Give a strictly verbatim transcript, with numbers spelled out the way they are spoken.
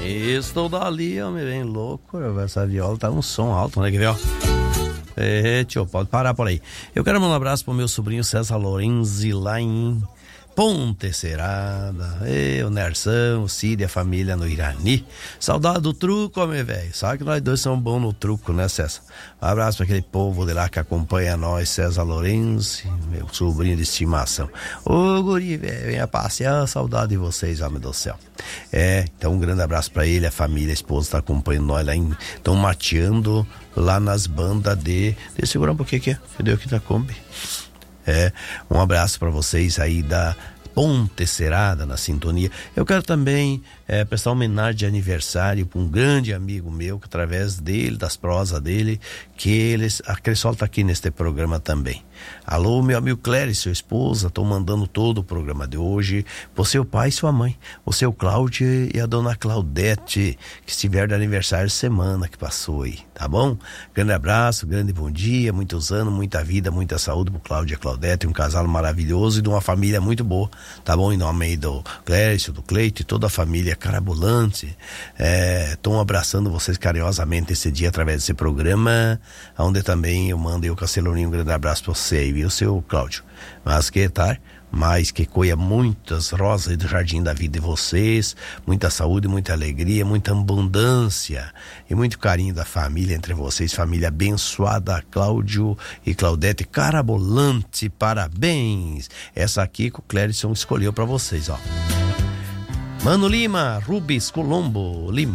Estou dali, homem, bem louco. Essa viola tá um som alto, né? Que viu? É, tio, pode parar por aí. Eu quero mandar um abraço pro meu sobrinho César Lorenzi lá em Ponte Serada. Ei, o Nersão, o Cid e a família no Irani. Saudade do truco, homem, velho. Sabe que nós dois somos bons no truco, né, César? Um abraço para aquele povo de lá que acompanha nós, César Lorenzi, meu sobrinho de estimação. Ô, guri, velho, venha passear, saudade de vocês, homem do céu. É, então um grande abraço para ele, a família, a esposa tá acompanhando nós lá, estão mateando lá nas bandas de... Deixa eu segurar um pouquinho aqui, cadê o que da Kombi? É, um abraço para vocês aí da Ponte Serada na sintonia. Eu quero também é, prestar homenagem de aniversário para um grande amigo meu, que através dele, das prosas dele, que eles, a Cressol tá aqui neste programa também. Alô, meu amigo Clério e sua esposa, estão mandando todo o programa de hoje. Você, o pai e sua mãe. Você, o Cláudio e a dona Claudete, que estiveram de aniversário semana que passou aí, tá bom? Grande abraço, grande bom dia, muitos anos, muita vida, muita saúde pro Cláudio e a Claudete, um casal maravilhoso e de uma família muito boa, tá bom? Em nome aí do Clério, do Cleito e toda a família Carabolante, estão é, abraçando vocês carinhosamente esse dia através desse programa, onde também eu mando eu, Casteloninho, um grande abraço pra você aí, viu, seu Cláudio? Mas que tá, mas que colha muitas rosas do jardim da vida de vocês, muita saúde, muita alegria, muita abundância e muito carinho da família entre vocês, família abençoada, Cláudio e Claudete Carabolante, parabéns! Essa aqui que o Clérison escolheu pra vocês, ó. Mano Lima, Rubens Colombo Lima.